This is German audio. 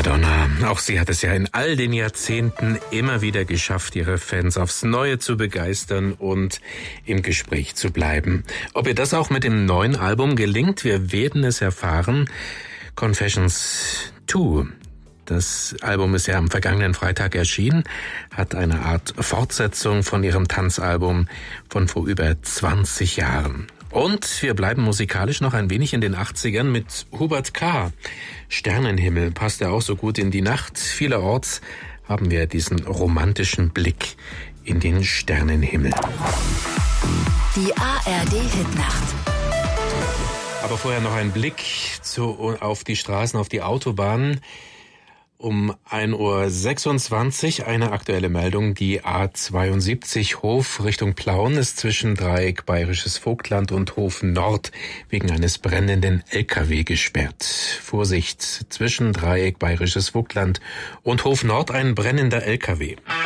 Madonna. Auch sie hat es ja in all den Jahrzehnten immer wieder geschafft, ihre Fans aufs Neue zu begeistern und im Gespräch zu bleiben. Ob ihr das auch mit dem neuen Album gelingt, wir werden es erfahren. Confessions 2. Das Album ist ja am vergangenen Freitag erschienen, hat eine Art Fortsetzung von ihrem Tanzalbum von vor über 20 Jahren. Und wir bleiben musikalisch noch ein wenig in den 80ern mit Hubert K. Sternenhimmel passt ja auch so gut in die Nacht. Vielerorts haben wir diesen romantischen Blick in den Sternenhimmel. Die ARD-Hitnacht. Aber vorher noch ein Blick auf die Straßen, auf die Autobahnen. Um 1:26 Uhr eine aktuelle Meldung. Die A72 Hof Richtung Plauen ist zwischen Dreieck Bayerisches Vogtland und Hof Nord wegen eines brennenden LKW gesperrt. Vorsicht, zwischen Dreieck Bayerisches Vogtland und Hof Nord ein brennender LKW.